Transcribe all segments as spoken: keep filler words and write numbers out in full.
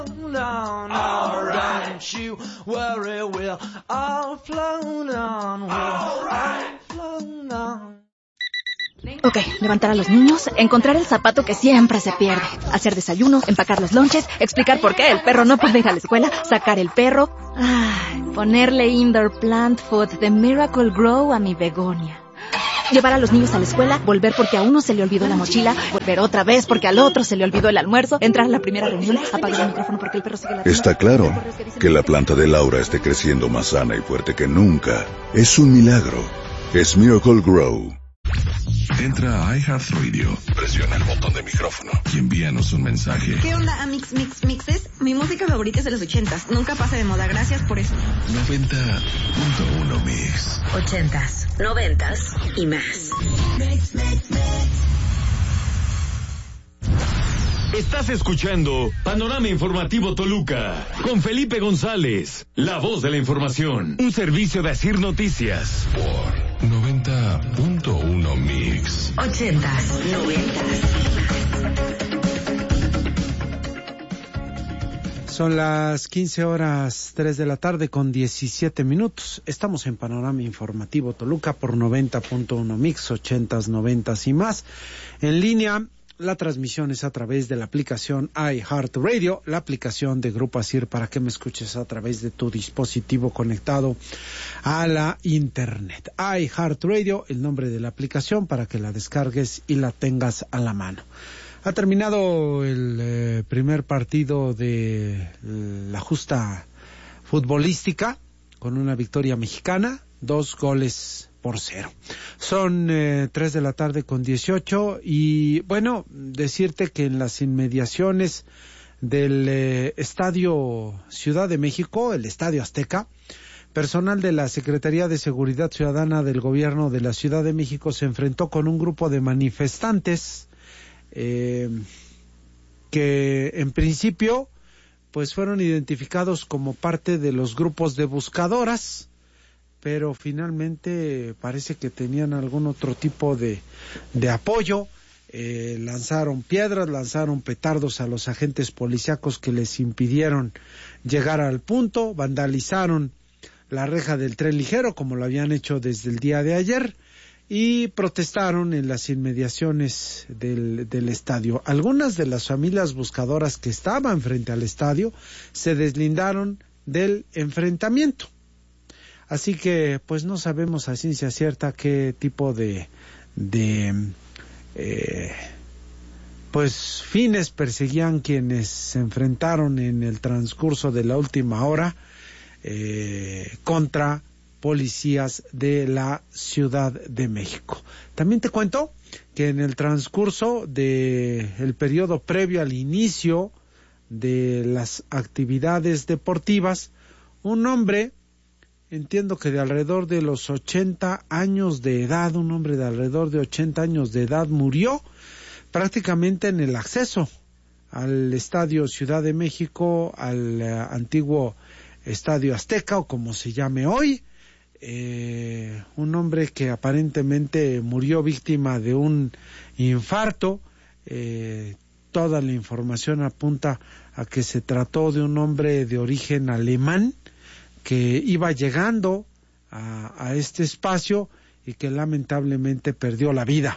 Down, all right. Don't you worry, we'll all float on, we'll all float on. Ok, levantar a los niños, encontrar el zapato que siempre se pierde, hacer desayuno, empacar los lonches, explicar por qué el perro no puede ir a la escuela, sacar el perro, ay, ponerle indoor plant food de Miracle Grow a mi begonia. Llevar a los niños a la escuela, volver porque a uno se le olvidó la mochila, volver otra vez porque al otro se le olvidó el almuerzo, entrar a la primera reunión, apagar el micrófono porque el perro sigue la... Está claro que la planta de Laura esté creciendo más sana y fuerte que nunca. Es un milagro. Es Miracle Grow. Entra a iHeartRadio, presiona el botón de micrófono y envíanos un mensaje. ¿Qué onda, Amix Mix Mixes? Mi música favorita es de los ochentas. Nunca pasa de moda. Gracias por eso. noventa punto uno Mix. Ochentas, noventas y más. Mix, mix, mix. Estás escuchando Panorama Informativo Toluca con Felipe González, la voz de la información. Un servicio de Asir Noticias. Por noventa punto uno Mix. Ochentas, noventas. Son las quince horas tres de la tarde con diecisiete minutos. Estamos en Panorama Informativo Toluca por noventa punto uno Mix, ochentas, noventas y más. En línea, la transmisión es a través de la aplicación iHeartRadio, la aplicación de Grupo Asir para que me escuches a través de tu dispositivo conectado a la internet. iHeartRadio, el nombre de la aplicación para que la descargues y la tengas a la mano. Ha terminado el eh, primer partido de eh, la justa futbolística con una victoria mexicana, dos goles por cero. Son eh, tres de la tarde con dieciocho y bueno, decirte que en las inmediaciones del eh, Estadio Ciudad de México, el Estadio Azteca, personal de la Secretaría de Seguridad Ciudadana del Gobierno de la Ciudad de México se enfrentó con un grupo de manifestantes eh, que en principio pues fueron identificados como parte de los grupos de buscadoras, pero finalmente parece que tenían algún otro tipo de, de apoyo. Eh, lanzaron piedras, lanzaron petardos a los agentes policíacos que les impidieron llegar al punto, vandalizaron la reja del tren ligero como lo habían hecho desde el día de ayer y protestaron en las inmediaciones del, del estadio. Algunas de las familias buscadoras que estaban frente al estadio se deslindaron del enfrentamiento. Así que pues no sabemos a ciencia cierta qué tipo de, de eh, pues fines perseguían quienes se enfrentaron en el transcurso de la última hora eh, contra policías de la Ciudad de México. También te cuento que en el transcurso de el periodo previo al inicio de las actividades deportivas, un hombre, entiendo que de alrededor de los ochenta años de edad, un hombre de alrededor de ochenta años de edad murió prácticamente en el acceso al Estadio Ciudad de México, al uh, antiguo Estadio Azteca o como se llame hoy. Eh, un hombre que aparentemente murió víctima de un infarto. Eh, toda la información apunta a que se trató de un hombre de origen alemán que iba llegando a, a este espacio y que lamentablemente perdió la vida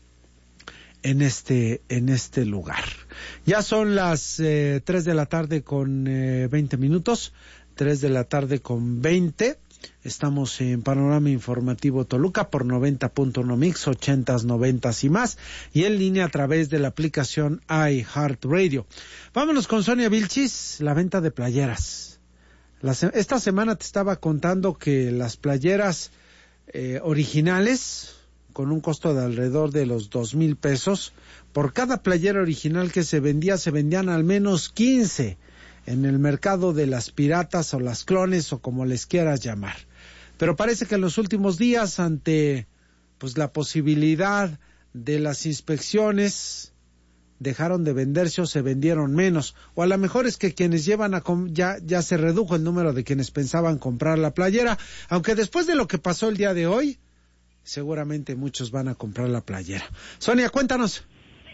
en este en este lugar. Ya son las eh, tres de la tarde con eh, veinte minutos, tres de la tarde con veinte. Estamos en Panorama Informativo Toluca por noventa punto uno Mix, ochentas, noventas y más, y en línea a través de la aplicación iHeartRadio. Vámonos con Sonia Vilchis, la venta de playeras. La, esta semana te estaba contando que las playeras eh, originales, con un costo de alrededor de los dos mil pesos, por cada playera original que se vendía, se vendían al menos quince en el mercado de las piratas o las clones o como les quieras llamar. Pero parece que en los últimos días, ante pues la posibilidad de las inspecciones, dejaron de venderse o se vendieron menos, o a lo mejor es que quienes llevan a com- ya ya se redujo el número de quienes pensaban comprar la playera, aunque después de lo que pasó el día de hoy, seguramente muchos van a comprar la playera. Sonia, cuéntanos.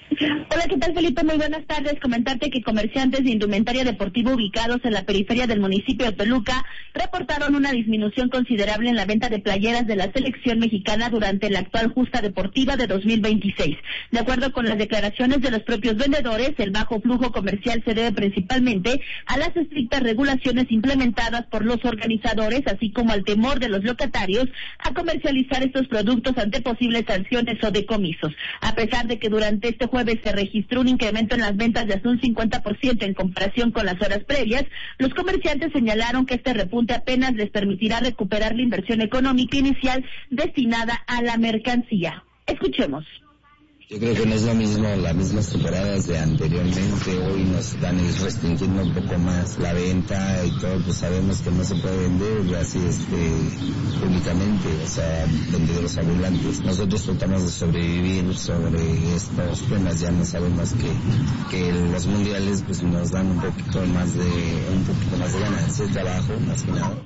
Hola, ¿qué tal, Felipe? Muy buenas tardes. Comentarte que comerciantes de indumentaria deportiva ubicados en la periferia del municipio de Toluca reportaron una disminución considerable en la venta de playeras de la selección mexicana durante la actual justa deportiva de dos mil veintiséis. De acuerdo con las declaraciones de los propios vendedores, el bajo flujo comercial se debe principalmente a las estrictas regulaciones implementadas por los organizadores, así como al temor de los locatarios a comercializar estos productos ante posibles sanciones o decomisos. A pesar de que durante este jueves se registró un incremento en las ventas de hasta un cincuenta por ciento en comparación con las horas previas, los comerciantes señalaron que este repunte apenas les permitirá recuperar la inversión económica inicial destinada a la mercancía. Escuchemos. Yo creo que no es lo mismo las mismas temporadas de anteriormente. Hoy nos están restringiendo un poco más la venta y todo, pues sabemos que no se puede vender así este públicamente, o sea, vendedores ambulantes. Nosotros tratamos de sobrevivir sobre estos temas, ya no sabemos que, que los mundiales pues nos dan un poquito más de un poquito más de ganancia, de trabajo, más que nada.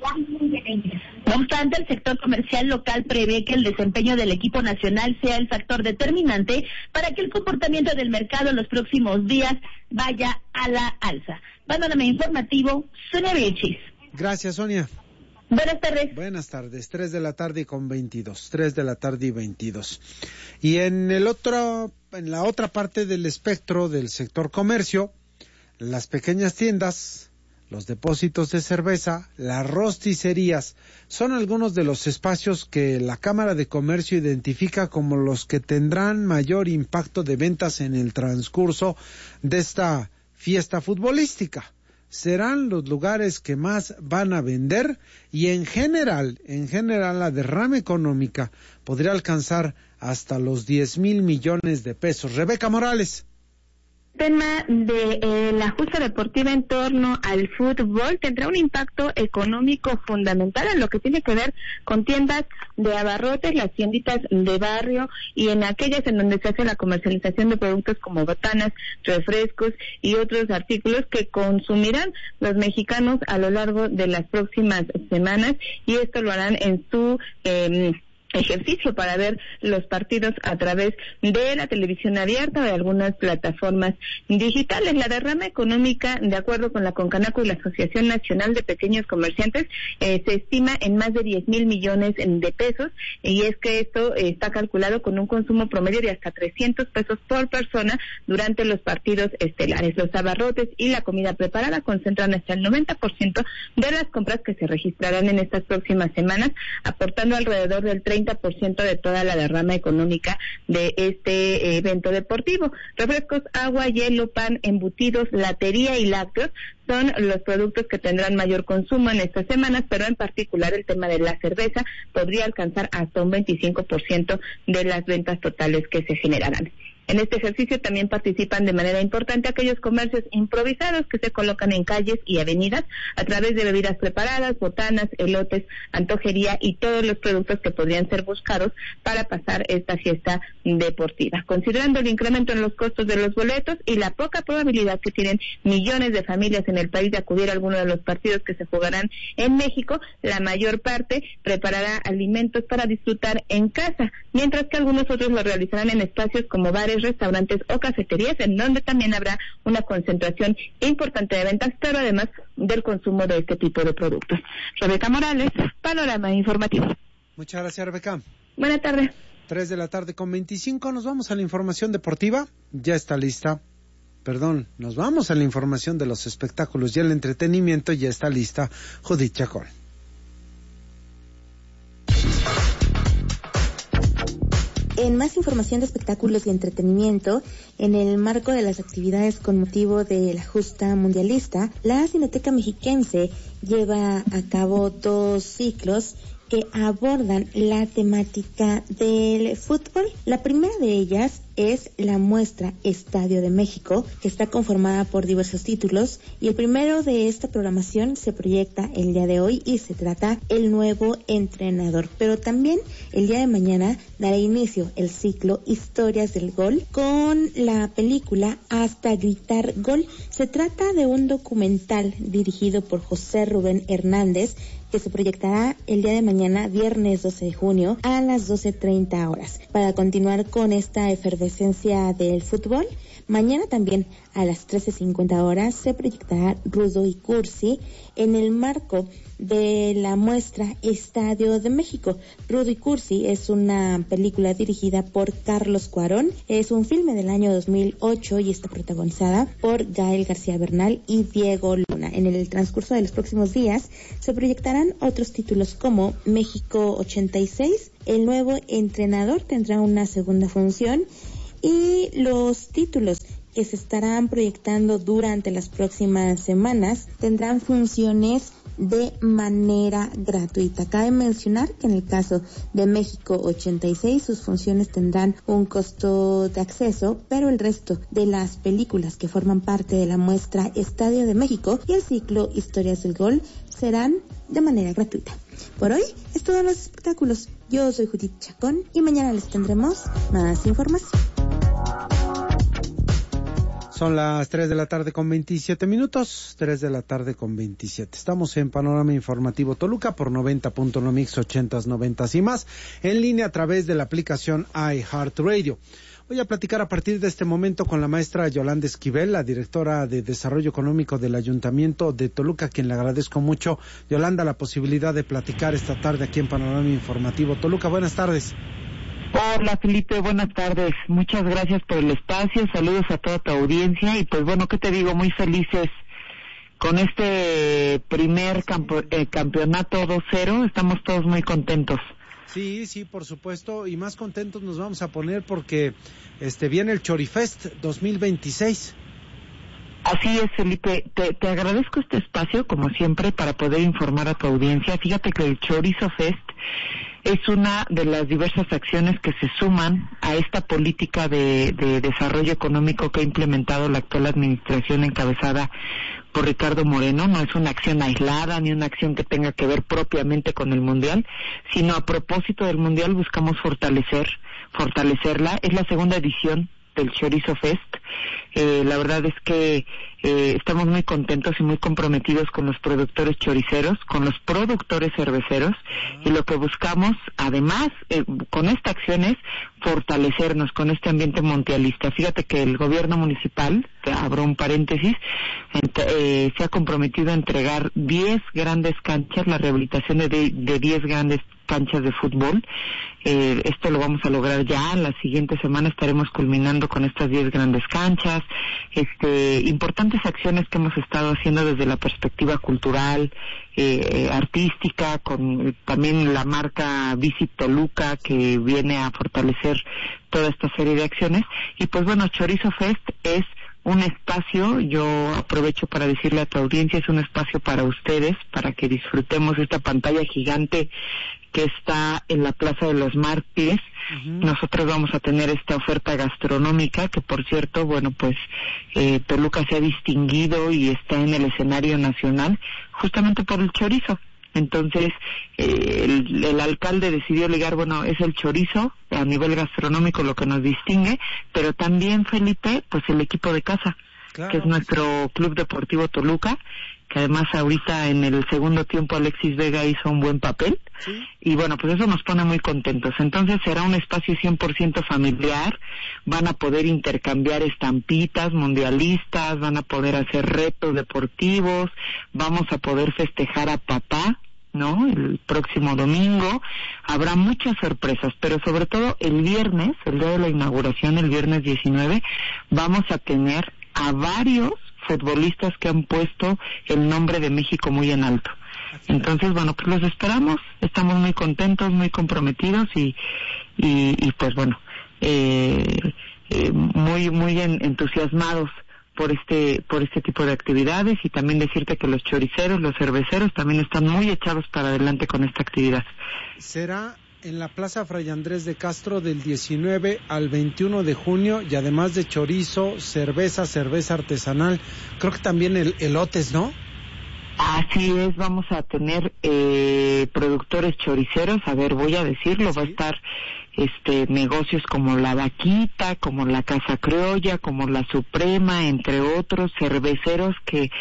No obstante, el sector comercial local prevé que el desempeño del equipo nacional sea el factor determinante para que el comportamiento del mercado en los próximos días vaya a la alza. Panorama informativo, Sonia Vilchis. Gracias, Sonia. Buenas tardes. Buenas tardes, tres de la tarde con veintidós, tres de la tarde y veintidós. Y en el otro, en la otra parte del espectro del sector comercio, las pequeñas tiendas, los depósitos de cerveza, las rosticerías, son algunos de los espacios que la Cámara de Comercio identifica como los que tendrán mayor impacto de ventas en el transcurso de esta fiesta futbolística. Serán los lugares que más van a vender y en general, en general la derrama económica podría alcanzar hasta los diez mil millones de pesos. Rebeca Morales. Tema de eh, la justa deportiva en torno al fútbol tendrá un impacto económico fundamental en lo que tiene que ver con tiendas de abarrotes, las tienditas de barrio y en aquellas en donde se hace la comercialización de productos como botanas, refrescos y otros artículos que consumirán los mexicanos a lo largo de las próximas semanas, y esto lo harán en su eh, ejercicio para ver los partidos a través de la televisión abierta o de algunas plataformas digitales. La derrama económica, de acuerdo con la Concanaco y la Asociación Nacional de Pequeños Comerciantes, eh, se estima en más de diez mil millones de pesos, y es que esto eh, está calculado con un consumo promedio de hasta trescientos pesos por persona durante los partidos estelares. Los abarrotes y la comida preparada concentran hasta el noventa por ciento de las compras que se registrarán en estas próximas semanas, aportando alrededor del treinta por ciento de toda la derrama económica de este evento deportivo. Refrescos, agua, hielo, pan, embutidos, latería y lácteos son los productos que tendrán mayor consumo en estas semanas, pero en particular el tema de la cerveza podría alcanzar hasta un veinticinco por ciento de las ventas totales que se generarán. En este ejercicio también participan de manera importante aquellos comercios improvisados que se colocan en calles y avenidas a través de bebidas preparadas, botanas, elotes, antojería y todos los productos que podrían ser buscados para pasar esta fiesta deportiva. Considerando el incremento en los costos de los boletos y la poca probabilidad que tienen millones de familias en el país de acudir a alguno de los partidos que se jugarán en México, la mayor parte preparará alimentos para disfrutar en casa, mientras que algunos otros lo realizarán en espacios como bares, restaurantes o cafeterías, en donde también habrá una concentración importante de ventas, pero además del consumo de este tipo de productos. Rebeca Morales, Panorama Informativo. Muchas gracias, Rebeca. Buenas tardes. Tres de la tarde con veinticinco, nos vamos a la información deportiva. Ya está lista. Perdón, nos vamos a la información de los espectáculos y el entretenimiento. Ya está lista Judith Chacón. En más información de espectáculos y entretenimiento, en el marco de las actividades con motivo de la justa mundialista, la Cineteca Mexiquense lleva a cabo dos ciclos que abordan la temática del fútbol. La primera de ellas es la muestra Estadio de México, que está conformada por diversos títulos, y el primero de esta programación se proyecta el día de hoy y se trata El Nuevo Entrenador. Pero también el día de mañana dará inicio el ciclo Historias del Gol con la película Hasta Gritar Gol. Se trata de un documental dirigido por José Rubén Hernández, que se proyectará el día de mañana, viernes doce de junio, a las doce treinta horas. Para continuar con esta efervescencia efervescencia del fútbol, mañana también a las trece cincuenta horas se proyectará Rudo y Cursi en el marco de la muestra Estadio de México. Rudo y Cursi es una película dirigida por Carlos Cuarón, es un filme del año dos mil ocho y está protagonizada por Gael García Bernal y Diego Luna. En el transcurso de los próximos días se proyectarán otros títulos como México ochenta y seis, el nuevo entrenador tendrá una segunda función y los títulos que se estarán proyectando durante las próximas semanas tendrán funciones de manera gratuita. Cabe mencionar que en el caso de México ochenta y seis sus funciones tendrán un costo de acceso, pero el resto de las películas que forman parte de la muestra Estadio de México y el ciclo Historias del Gol serán de manera gratuita. Por hoy es todo en los espectáculos. Yo soy Judith Chacón y mañana les tendremos más información. Son las tres de la tarde con veintisiete minutos, tres de la tarde con veintisiete. Estamos en Panorama Informativo Toluca por noventa punto uno Mix ochentas, noventas y más, en línea a través de la aplicación iHeartRadio. Voy a platicar a partir de este momento con la maestra Yolanda Esquivel, la directora de Desarrollo Económico del Ayuntamiento de Toluca, a quien le agradezco mucho, Yolanda, la posibilidad de platicar esta tarde aquí en Panorama Informativo Toluca. Buenas tardes. Hola Felipe, buenas tardes, muchas gracias por el espacio, saludos a toda tu audiencia y pues bueno, ¿qué te digo? Muy felices con este primer campo, eh, campeonato dos cero, estamos todos muy contentos. Sí, sí, por supuesto, y más contentos nos vamos a poner porque este viene el Chorifest dos mil veintiséis. Así es, Felipe, te, te agradezco este espacio como siempre para poder informar a tu audiencia. Fíjate que el Chorizo Fest es una de las diversas acciones que se suman a esta política de, de desarrollo económico que ha implementado la actual administración encabezada por Ricardo Moreno. No es una acción aislada ni una acción que tenga que ver propiamente con el Mundial, sino a propósito del Mundial buscamos fortalecer, fortalecerla. Es la segunda edición del Chorizo Fest. Eh, la verdad es que eh, estamos muy contentos y muy comprometidos con los productores choriceros, con los productores cerveceros, y lo que buscamos, además, eh, con esta acción es fortalecernos con este ambiente mundialista. Fíjate que el gobierno municipal, te abro un paréntesis, eh, se ha comprometido a entregar diez grandes canchas, la rehabilitación de, de diez grandes canchas de fútbol. Eh, esto lo vamos a lograr ya, la siguiente semana estaremos culminando con estas diez grandes canchas. Este, importantes acciones que hemos estado haciendo desde la perspectiva cultural, eh, artística, con eh, también la marca Visit Toluca, que viene a fortalecer toda esta serie de acciones. Y pues bueno, Chorizo Fest es un espacio, yo aprovecho para decirle a tu audiencia, es un espacio para ustedes, para que disfrutemos esta pantalla gigante que está en la Plaza de los Mártires. Uh-huh. Nosotros vamos a tener esta oferta gastronómica, que por cierto, bueno, pues eh, Toluca se ha distinguido y está en el escenario nacional justamente por el chorizo. Entonces, eh, el, el alcalde decidió ligar, bueno, es el chorizo a nivel gastronómico lo que nos distingue, pero también, Felipe, pues el equipo de casa, claro, que es nuestro Club Deportivo Toluca, que además ahorita en el segundo tiempo Alexis Vega hizo un buen papel, ¿sí? Y bueno, pues eso nos pone muy contentos. Entonces será un espacio cien por ciento familiar, van a poder intercambiar estampitas mundialistas, van a poder hacer retos deportivos, vamos a poder festejar a papá, ¿no? El próximo domingo habrá muchas sorpresas, pero sobre todo el viernes, el día de la inauguración, el viernes diecinueve, vamos a tener a varios futbolistas que han puesto el nombre de México muy en alto. Entonces, bueno, pues los esperamos, estamos muy contentos, muy comprometidos y y, y pues bueno, eh, eh, muy muy en, entusiasmados por este por este tipo de actividades, y también decirte que los choriceros, los cerveceros también están muy echados para adelante con esta actividad. Será en la Plaza Fray Andrés de Castro del diecinueve al veintiuno de junio, y además de chorizo, cerveza, cerveza artesanal, creo que también el elotes, ¿no? Así es, vamos a tener eh, productores choriceros, a ver, voy a decirlo, ¿sí? Va a estar este negocios como La Vaquita, como La Casa Criolla, como La Suprema, entre otros, cerveceros que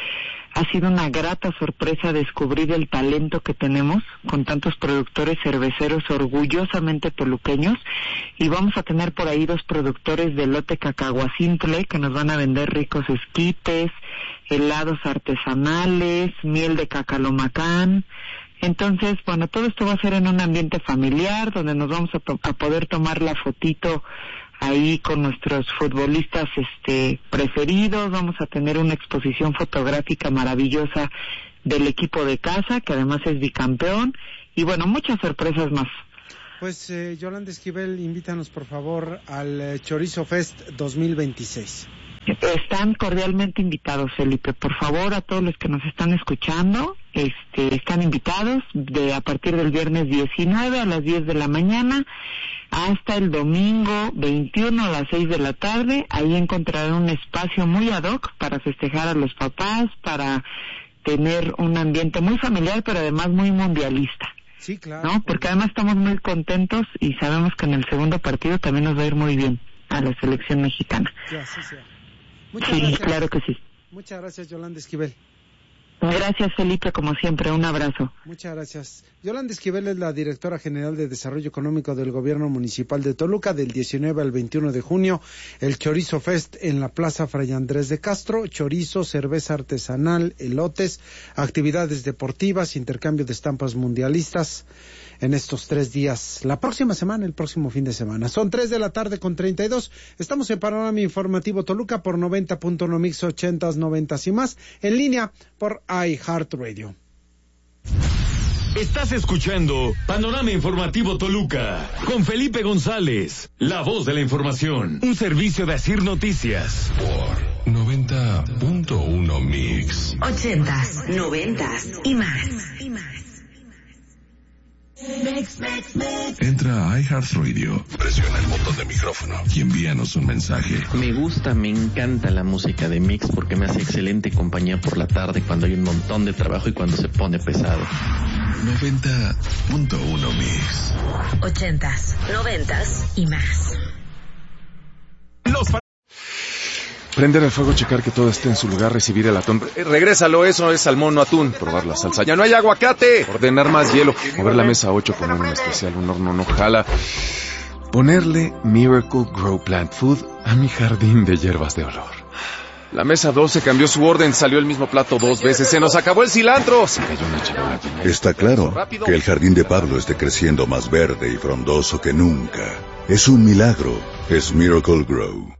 Ha sido una grata sorpresa descubrir el talento que tenemos con tantos productores cerveceros orgullosamente toluqueños, y vamos a tener por ahí dos productores de elote cacahuacintle que nos van a vender ricos esquites, helados artesanales, miel de cacalomacán. Entonces, bueno, todo esto va a ser en un ambiente familiar donde nos vamos a, to- a poder tomar la fotito ahí con nuestros futbolistas este preferidos. Vamos a tener una exposición fotográfica maravillosa del equipo de casa, que además es bicampeón, y bueno, muchas sorpresas más. Pues eh, Yolanda Esquivel, invítanos por favor al eh, Chorizo Fest dos mil veintiséis. Están cordialmente invitados, Felipe. Por favor, a todos los que nos están escuchando, este, están invitados de a partir del viernes diecinueve a las diez de la mañana hasta el domingo veintiuno a las seis de la tarde. Ahí encontrarán un espacio muy ad hoc para festejar a los papás, para tener un ambiente muy familiar, pero además muy mundialista. Sí, claro. ¿No? Porque además estamos muy contentos y sabemos que en el segundo partido también nos va a ir muy bien a la selección mexicana. Ya, sí, sí. Muchas sí, gracias. claro que sí. Muchas gracias, Yolanda Esquivel. Gracias, Felipe, como siempre, un abrazo. Muchas gracias. Yolanda Esquivel es la directora general de Desarrollo Económico del Gobierno Municipal de Toluca. Del diecinueve al veintiuno de junio, el Chorizo Fest en la Plaza Fray Andrés de Castro. Chorizo, cerveza artesanal, elotes, actividades deportivas, intercambio de estampas mundialistas en estos tres días. La próxima semana, el próximo fin de semana. Son tres de la tarde con treinta y dos. Estamos en Panorama Informativo Toluca por noventa punto uno Mix ochentas, noventas y más. En línea por iHeartRadio. Estás escuchando Panorama Informativo Toluca con Felipe González, la voz de la información. Un servicio de Asir Noticias. Por noventa punto uno Mix. Ochentas, noventas y más. Y más. Mix, mix, mix. Entra a iHeartRadio, presiona el botón de micrófono y envíanos un mensaje. Me gusta, me encanta la música de Mix porque me hace excelente compañía por la tarde cuando hay un montón de trabajo y cuando se pone pesado. noventa punto uno Mix. Ochentas, noventas y más. Los Prender el fuego, checar que todo esté en su lugar, recibir el atún. Eh, regrésalo, eso es salmón, no atún. Probar la salsa. ¡Ya no hay aguacate! Ordenar más hielo. Mover la mesa ocho, poner un especial, un horno no jala. Ponerle Miracle Grow Plant Food a mi jardín de hierbas de olor. La mesa doce cambió su orden, salió el mismo plato dos veces. ¡Se nos acabó el cilantro! Se cayó una charola. Está claro que el jardín de Pablo esté creciendo más verde y frondoso que nunca. Es un milagro. Es Miracle Grow.